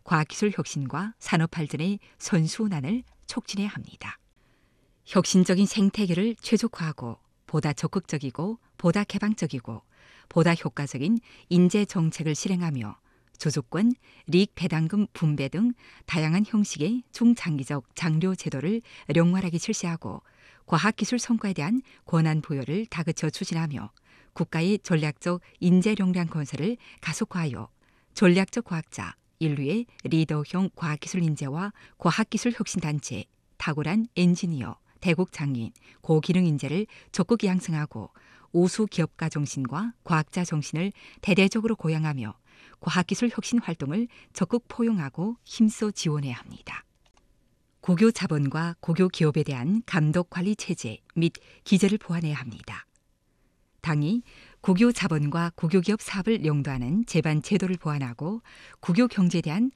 과학기술 혁신과 산업 발전의 선순환을 촉진해야 합니다. 혁신적인 생태계를 최적화하고 보다 적극적이고 보다 개방적이고 보다 효과적인 인재 정책을 실행하며 조조권, 리익 배당금 분배 등 다양한 형식의 중장기적 장려 제도를 영활하게 실시하고 과학기술 성과에 대한 권한 부여를 다그쳐 추진하며 국가의 전략적 인재 역량 건설을 가속화하여 전략적 과학자, 인류의 리더형 과학기술 인재와 과학기술 혁신단체, 탁월한 엔지니어, 대국 장인, 고기능 인재를 적극 양성하고 우수 기업가 정신과 과학자 정신을 대대적으로 고양하며 과학기술 혁신 활동을 적극 포용하고 힘써 지원해야 합니다. 국유 자본과 국유 기업에 대한 감독 관리 체제 및 기제를 보완해야 합니다. 당이 국유 자본과 국유 기업 사업을 영도하는 제반 제도를 보완하고 국유 경제에 대한